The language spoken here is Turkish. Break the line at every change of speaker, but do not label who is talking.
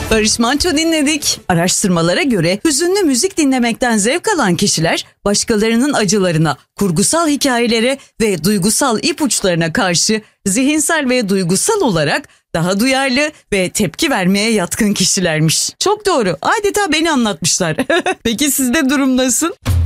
Barış Manço dinledik. Araştırmalara göre hüzünlü müzik dinlemekten zevk alan kişiler başkalarının acılarına, kurgusal hikayelere ve duygusal ipuçlarına karşı zihinsel ve duygusal olarak daha duyarlı ve tepki vermeye yatkın kişilermiş. Çok doğru. Adeta beni anlatmışlar. Peki sizde durum nasıl?